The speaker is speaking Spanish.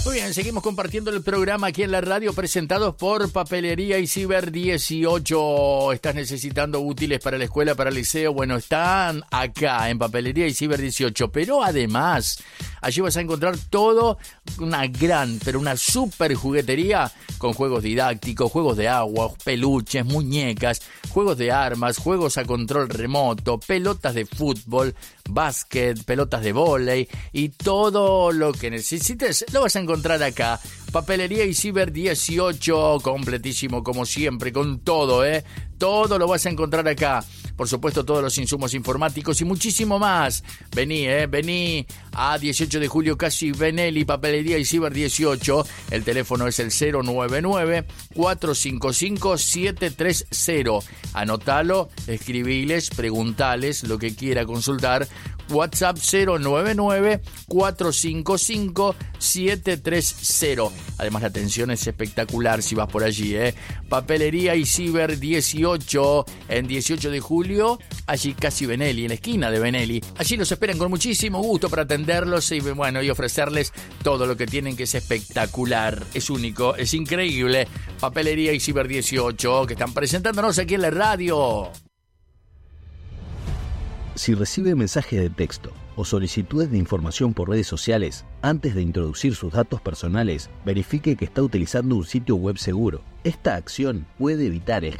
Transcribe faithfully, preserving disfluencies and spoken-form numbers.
Muy bien, seguimos compartiendo el programa aquí en la radio, presentados por Papelería y Ciber dieciocho. ¿Estás necesitando útiles para la escuela, para el liceo? Bueno, están acá en Papelería y Ciber dieciocho, pero además allí vas a encontrar todo, una gran, pero una super juguetería con juegos didácticos, juegos de agua, peluches, muñecas, juegos de armas, juegos a control remoto, pelotas de fútbol, básquet, pelotas de vóley y todo lo que necesites lo vas a encontrar acá. Papelería y Ciber dieciocho, completísimo como siempre, con todo, ¿eh? Todo lo vas a encontrar acá. Por supuesto, todos los insumos informáticos y muchísimo más. Vení, ¿eh? Vení a dieciocho de julio, casi Benelli, Papelería y Ciber dieciocho. El teléfono es el cero nueve nueve, cuatro cinco cinco, siete tres cero. Anotalo, escribiles, preguntales lo que quiera consultar. WhatsApp cero nueve nueve, cuatro cinco cinco, siete tres cero. Además, la atención es espectacular si vas por allí, ¿eh? Papelería y Ciber dieciocho, en dieciocho de julio, allí casi Benelli, en la esquina de Benelli. Allí los esperan con muchísimo gusto para atenderlos y, bueno, y ofrecerles todo lo que tienen, que es espectacular, es único, es increíble. Papelería y Ciber dieciocho, que están presentándonos aquí en la radio. Si recibe mensajes de texto o solicitudes de información por redes sociales, antes de introducir sus datos personales, verifique que está utilizando un sitio web seguro. Esta acción puede evitar el